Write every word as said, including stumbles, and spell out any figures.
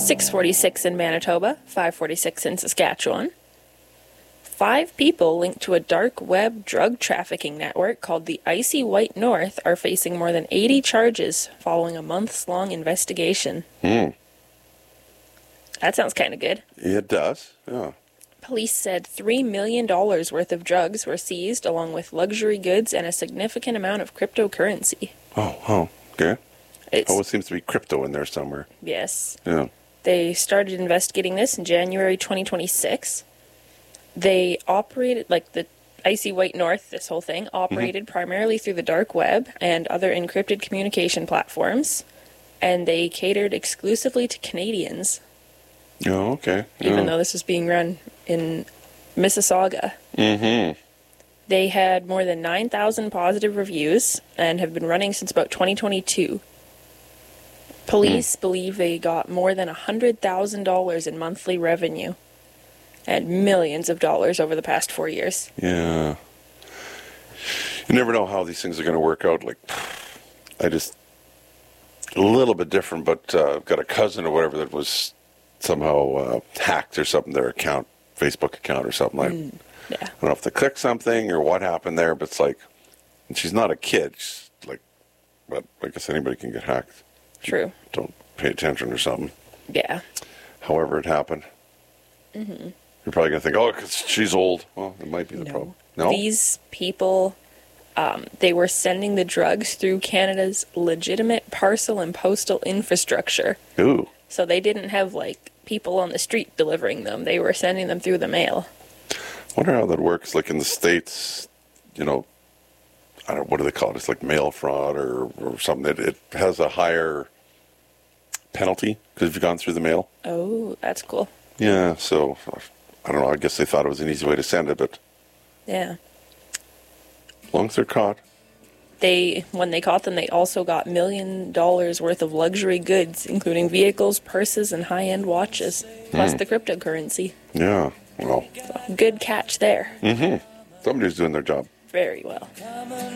six forty-six in Manitoba, five forty-six in Saskatchewan. Five people linked to a dark web drug trafficking network called the Icy White North are facing more than eighty charges following a months-long investigation. Hmm. That sounds kind of good. It does, yeah. Police said three million dollars worth of drugs were seized, along with luxury goods and a significant amount of cryptocurrency. Oh, oh, okay. It's, Oh, it seems to be crypto in there somewhere. yes. Yeah. They started investigating this in January twenty twenty-six. They operated, like the Icy White North, this whole thing, operated mm-hmm. primarily through the dark web and other encrypted communication platforms, and they catered exclusively to Canadians. Oh, okay. Even yeah. though this was being run in Mississauga. Mm-hmm. They had more than nine thousand positive reviews and have been running since about twenty twenty-two. Police mm. believe they got more than one hundred thousand dollars in monthly revenue and millions of dollars over the past four years. Yeah. You never know how these things are going to work out. Like, I just, a little bit different, but uh, I've got a cousin or whatever that was somehow uh, hacked or something, their account, Facebook account or something like mm, yeah. I don't know if they clicked something or what happened there, but it's like, and she's not a kid, she's like, but I guess anybody can get hacked. True. Don't pay attention or something. Yeah. However it happened. Mm-hmm. You're probably going to think, oh, because she's old. Well, it might be the no. problem. No? These people, um, they were sending the drugs through Canada's legitimate parcel and postal infrastructure. Ooh. So they didn't have, like, people on the street delivering them. They were sending them through the mail. I wonder how that works. Like in the States, you know, I don't know, what do they call it? It's like mail fraud or, or something. It, it has a higher penalty because you've gone through the mail. Oh, that's cool. Yeah, so I don't know. I guess they thought it was an easy way to send it, but yeah, as long as they're caught. They, when they caught them, they also got million dollars worth of luxury goods, including vehicles, purses, and high-end watches, plus mm. the cryptocurrency. Yeah, well. So, good catch there. Mm-hmm. Somebody's doing their job. Very well.